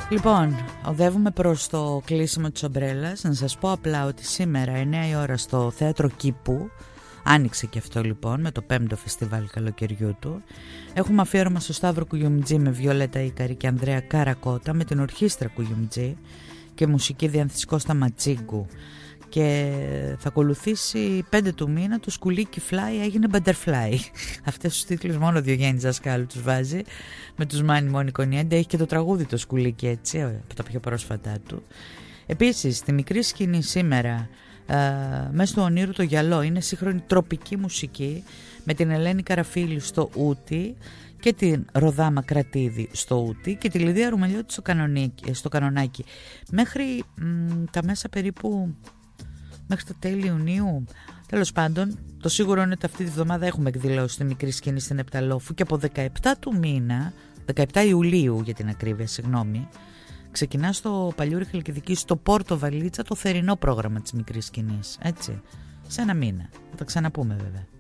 Λοιπόν, οδεύουμε προς το κλείσιμο της ομπρέλας. Να σας πω απλά ότι σήμερα 9 η ώρα στο Θέατρο Κήπου, άνοιξε και αυτό λοιπόν με το 5ο φεστιβάλ καλοκαιριού του, έχουμε αφιέρωμα στο Σταύρο Κουγιουμτζή με Βιολέτα Ίκαρη και Ανδρέα Καρακότα, με την ορχήστρα Κουγιουμτζή και μουσική διανθής Κώστα Ματσίγκου. Και θα ακολουθήσει 5 του μήνα το Σκουλίκι Fly έγινε Butterfly. Αυτές τους τίτλους μόνο ο Διογέννης Δασκάλου τους βάζει, με τους Μάνι Μόνικο Νιέντε. Έχει και το τραγούδι το Σκουλίκι, έτσι, από τα πιο πρόσφατά του. Επίσης στη μικρή σκηνή σήμερα, μέσα του ονείρου το γυαλό, είναι σύγχρονη τροπική μουσική με την Ελένη Καραφίλη στο ούτι και την Ροδά Μακρατίδη στο ούτι και τη Λιδία Ρουμελιώτη στο κανονάκι. Μέχρι τα μέσα περίπου, μέχρι το τέλη Ιουνίου. Τέλος πάντων, το σίγουρο είναι ότι αυτή τη βδομάδα έχουμε εκδηλώσει τη μικρή σκηνή στην Επταλόφου και από 17 του μήνα, 17 Ιουλίου για την ακρίβεια, συγγνώμη, ξεκινά στο Παλιούρι Χαλκιδική, στο Πόρτο Βαλίτσα, το θερινό πρόγραμμα της μικρής σκηνής. Έτσι, σε ένα μήνα. Θα τα ξαναπούμε βέβαια.